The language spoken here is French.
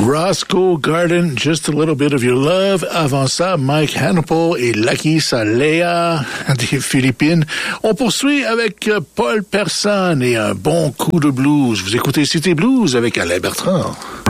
Roscoe Garden, Just a Little Bit of Your Love. Avant ça, Mike Hanapol et Lucky Salea des Philippines. On poursuit avec Paul Persson et un bon coup de blues. Vous écoutez Cité Blues avec Alain Bertrand.